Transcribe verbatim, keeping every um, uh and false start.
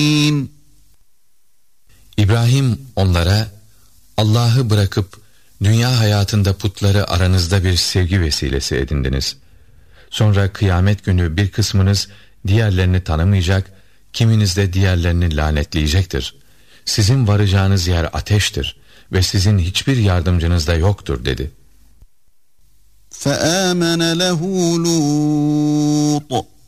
İbrahim onlara, Allah'ı bırakıp dünya hayatında putları aranızda bir sevgi vesilesi edindiniz. Sonra kıyamet günü bir kısmınız diğerlerini tanımayacak, kiminiz de diğerlerini lanetleyecektir. Sizin varacağınız yer ateştir ve sizin hiçbir yardımcınız da yoktur dedi. فَآمَنَ لَهُ لُوطٌ